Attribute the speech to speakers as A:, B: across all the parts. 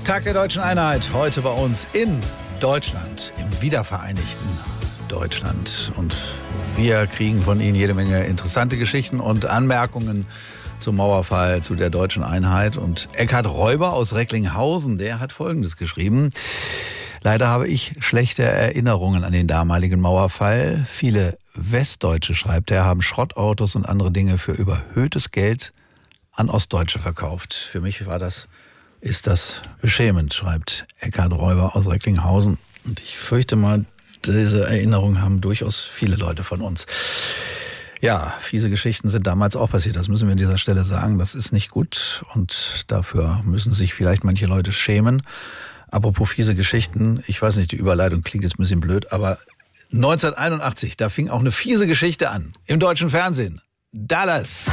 A: Tag der Deutschen Einheit, heute bei uns in Deutschland, im wiedervereinigten Deutschland. Und wir kriegen von Ihnen jede Menge interessante Geschichten und Anmerkungen zum Mauerfall, zu der Deutschen Einheit. Und Eckhard Räuber aus Recklinghausen, der hat Folgendes geschrieben. Leider habe ich schlechte Erinnerungen an den damaligen Mauerfall. Viele Westdeutsche, schreibt er, haben Schrottautos und andere Dinge für überhöhtes Geld an Ostdeutsche verkauft. Für mich ist das beschämend, schreibt Eckhard Räuber aus Recklinghausen. Und ich fürchte mal, diese Erinnerungen haben durchaus viele Leute von uns. Ja, fiese Geschichten sind damals auch passiert. Das müssen wir an dieser Stelle sagen. Das ist nicht gut und dafür müssen sich vielleicht manche Leute schämen. Apropos fiese Geschichten, ich weiß nicht, die Überleitung klingt jetzt ein bisschen blöd, aber 1981, da fing auch eine fiese Geschichte an. Im deutschen Fernsehen. Dallas.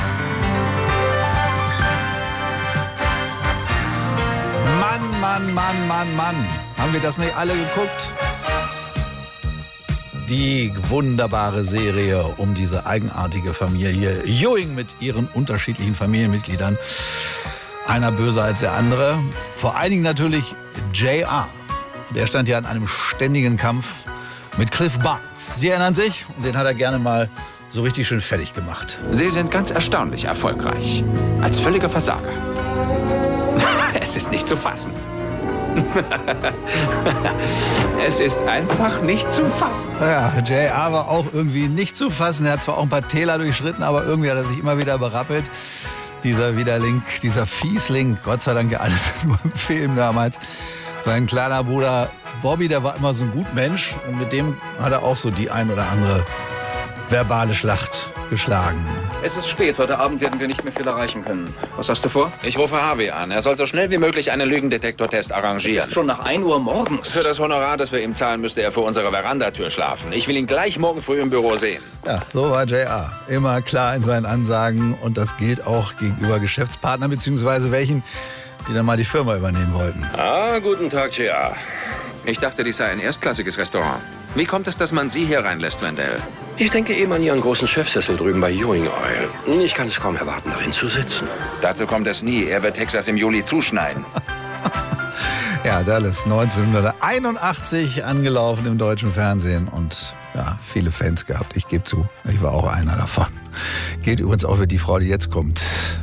A: Mann. Haben wir das nicht alle geguckt? Die wunderbare Serie um diese eigenartige Familie Ewing mit ihren unterschiedlichen Familienmitgliedern. Einer böser als der andere. Vor allen Dingen natürlich J.R. Der stand ja in einem ständigen Kampf mit Cliff Barnes. Sie erinnern sich? Und den hat er gerne mal so richtig schön fertig gemacht.
B: Sie sind ganz erstaunlich erfolgreich. Als völliger Versager. Es ist nicht zu fassen. Es ist einfach nicht zu fassen.
A: Ja, J.R. war auch irgendwie nicht zu fassen. Er hat zwar auch ein paar Täler durchschritten, aber irgendwie hat er sich immer wieder berappelt. Dieser Widerling, dieser Fiesling, Gott sei Dank ja alles nur im Film damals. Sein kleiner Bruder Bobby, der war immer so ein Gutmensch und mit dem hat er auch so die ein oder andere verbale Schlacht geschlagen.
C: Es ist spät, heute Abend werden wir nicht mehr viel erreichen können. Was hast du vor?
B: Ich rufe Harvey an. Er soll so schnell wie möglich einen Lügendetektortest
C: Es
B: arrangieren.
C: ist schon nach 1 Uhr morgens.
B: Für das Honorar, das wir ihm zahlen, müsste er vor unserer Verandatür schlafen. Ich will ihn gleich morgen früh im Büro sehen.
A: Ja, so war J.R. Immer klar in seinen Ansagen und das gilt auch gegenüber Geschäftspartnern bzw. welchen, die dann mal die Firma übernehmen wollten.
B: Ah, guten Tag, J.R. Ich dachte, dies sei ein erstklassiges Restaurant. Wie kommt es, dass man Sie hier reinlässt, Wendell?
D: Ich denke eben an Ihren großen Chefsessel drüben bei Ewing Oil. Ich kann es kaum erwarten, darin zu sitzen.
B: Dazu kommt es nie. Er wird Texas im Juli zuschneiden.
A: Ja, Dallas 1981 angelaufen im deutschen Fernsehen und ja, viele Fans gehabt. Ich gebe zu, ich war auch einer davon. Gilt übrigens auch für die Frau, die jetzt kommt.